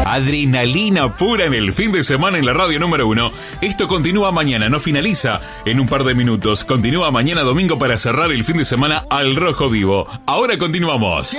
Adrenalina pura en el fin de semana en la radio número 1. Esto continúa mañana, no finaliza en un par de minutos. Continúa mañana domingo para cerrar el fin de semana al rojo vivo. Ahora continuamos.